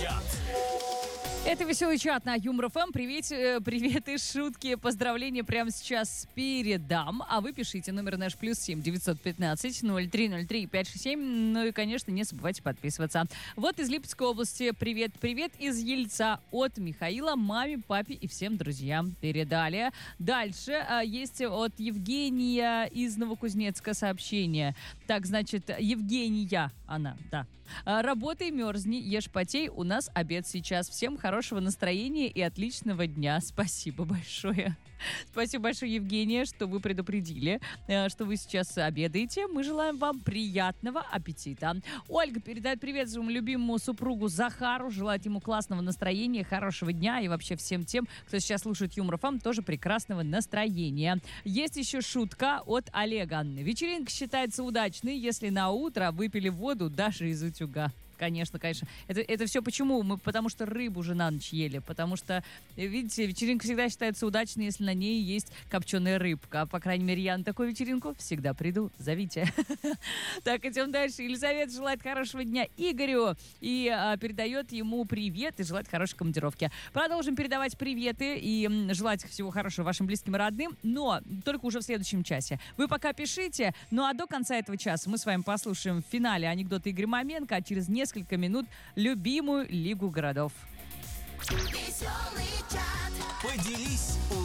чат. Это веселый чат на Юмор ФМ. Привет и шутки. Поздравления прямо сейчас передам. А вы пишите номер наш +7 915 0303 567. Ну и, конечно, не забывайте подписываться. Вот из Липецкой области привет из Ельца от Михаила, маме, папе и всем друзьям передали. Дальше есть от Евгения из Новокузнецка сообщение. Так, значит, Евгения, она, да. Работай, мерзни, ешь, потей. У нас обед сейчас. Всем хорошего настроения и отличного дня. Спасибо большое. Спасибо большое, Евгения, что вы предупредили, что вы сейчас обедаете. Мы желаем вам приятного аппетита. Ольга передает привет своему любимому супругу Захару. Желает ему классного настроения, хорошего дня и вообще всем тем, кто сейчас слушает Юмор ФМ, тоже прекрасного настроения. Есть еще шутка от Олега. Вечеринка считается удачной, если на утро выпили воду даже из утюга. Конечно. Это все почему? Потому что рыбу же на ночь ели. Потому что, видите, вечеринка всегда считается удачной, если на ней есть копченая рыбка. По крайней мере, я на такую вечеринку всегда приду. Зовите. Так, идем дальше. Елизавета желает хорошего дня Игорю и передает ему привет и желает хорошей командировки. Продолжим передавать приветы и желать всего хорошего вашим близким и родным, но только уже в следующем часе. Вы пока пишите, ну а до конца этого часа мы с вами послушаем в финале анекдоты Игоря Маменко, а через несколько минут любимую Лигу городов. Поделись